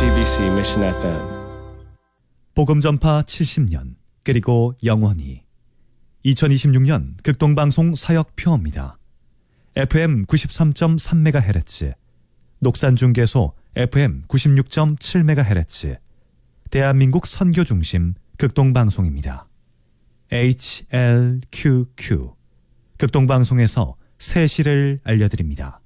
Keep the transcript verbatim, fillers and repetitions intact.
씨비씨 Mission 에프엠 복음 전파 칠십 년 그리고 영원히 이천이십육 년 극동방송 사역표입니다. 에프엠 구십삼 점 삼 메가헤르츠, 녹산중계소 에프엠 구십육 점 칠 메가헤르츠, 대한민국 선교중심 극동방송입니다. 에이치엘큐큐 극동방송에서 새 시를 알려드립니다.